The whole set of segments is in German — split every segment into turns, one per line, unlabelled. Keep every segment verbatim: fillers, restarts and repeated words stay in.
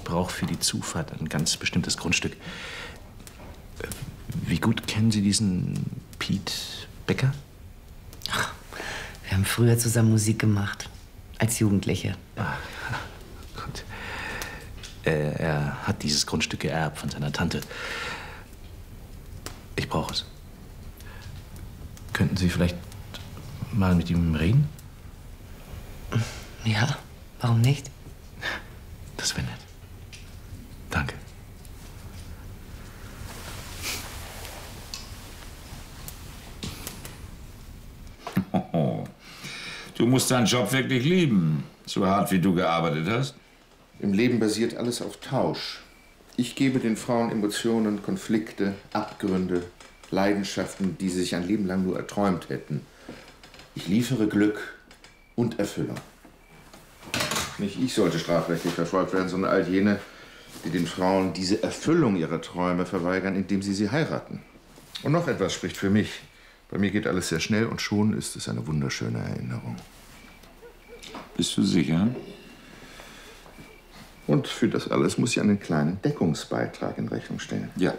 brauche für die Zufahrt ein ganz bestimmtes Grundstück. Wie gut kennen Sie diesen Piet Becker?
Ach, wir haben früher zusammen Musik gemacht. Als Jugendliche.
Ah, gut. Er, er hat dieses Grundstück geerbt von seiner Tante. Ich brauche es. Könnten Sie vielleicht mal mit ihm reden?
Ja, warum nicht?
Das wäre nett. Danke.
Oh, du musst deinen Job wirklich lieben, so hart wie du gearbeitet hast.
Im Leben basiert alles auf Tausch. Ich gebe den Frauen Emotionen, Konflikte, Abgründe, Leidenschaften, die sie sich ein Leben lang nur erträumt hätten. Ich liefere Glück und Erfüllung. Nicht ich sollte strafrechtlich verfolgt werden, sondern all jene, die den Frauen diese Erfüllung ihrer Träume verweigern, indem sie sie heiraten. Und noch etwas spricht für mich. Bei mir geht alles sehr schnell und schon ist es eine wunderschöne Erinnerung.
Bist du sicher?
Und für das alles muss ich einen kleinen Deckungsbeitrag in Rechnung stellen.
Ja,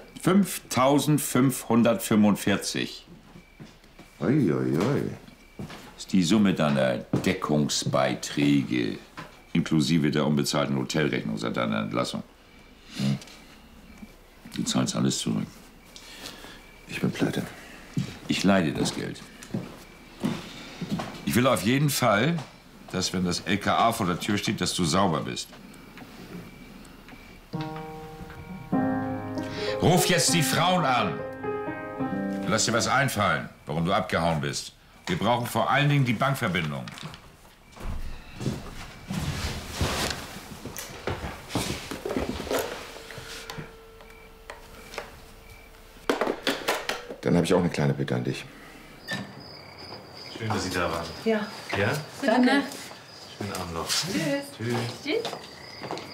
fünftausendfünfhundertfünfundvierzig.
Ui, ui, ui.
Ist die Summe deiner Deckungsbeiträge, inklusive der unbezahlten Hotelrechnung seit deiner Entlassung. Hm. Du zahlst alles zurück.
Ich bin pleite.
Ich leide das Geld. Ich will auf jeden Fall, dass, wenn das L K A vor der Tür steht, dass du sauber bist. Ruf jetzt die Frauen an. Lass dir was einfallen, warum du abgehauen bist. Wir brauchen vor allen Dingen die Bankverbindung.
Dann habe ich auch eine kleine Bitte an dich.
Schön, dass Sie da waren.
Ja.
Ja?
Danke.
Schönen Abend noch.
Tschüss.
Tschüss.
Tschüss.